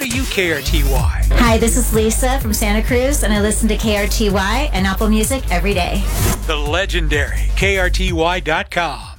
to you, KRTY? Hi, this is Lisa from Santa Cruz, and I listen to KRTY and Apple Music every day. The legendary KRTY.com.